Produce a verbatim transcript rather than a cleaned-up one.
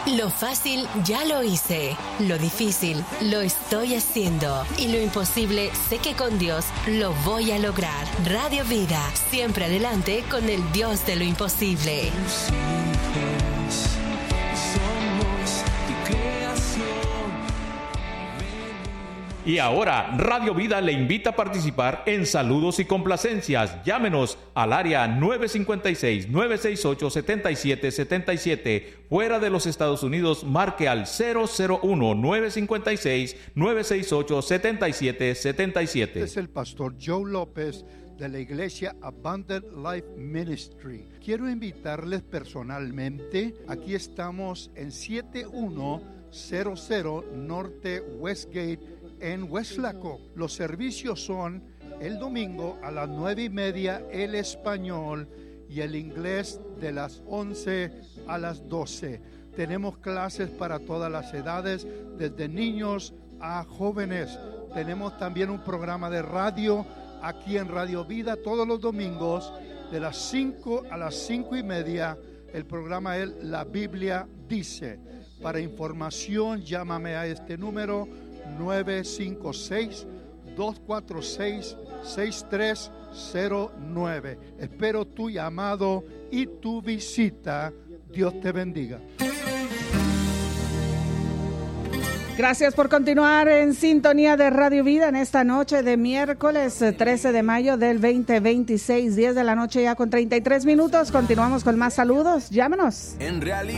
Lo fácil ya lo hice, lo difícil lo estoy haciendo y lo imposible sé que con Dios lo voy a lograr. Radio Vida, siempre adelante con el Dios de lo imposible. Y ahora, Radio Vida le invita a participar en saludos y complacencias. Llámenos al área nueve cinco seis, nueve seis ocho, siete siete siete siete. Fuera de los Estados Unidos, marque al cero cero uno, nueve cinco seis, nueve seis ocho, siete siete siete siete. Este es el pastor Joe López de la iglesia Abundant Life Ministry. Quiero invitarles personalmente. Aquí estamos en siete uno cero cero Norte Westgate en Westlaco. Los servicios son el domingo a las nueve y media el español y el inglés de las once a las doce. Tenemos clases para todas las edades, desde niños a jóvenes. Tenemos también un programa de radio aquí en Radio Vida todos los domingos de las cinco a las cinco y media. El programa es La Biblia Dice. Para información, llámame a este número nueve cinco seis, dos cuatro seis, seis tres cero nueve. Espero tu llamado y tu visita. Dios te bendiga. Gracias por continuar en sintonía de Radio Vida en esta noche de miércoles trece de mayo del veinte veintiséis, diez de la noche ya con treinta y tres minutos. Continuamos con más saludos. Llámenos. En realidad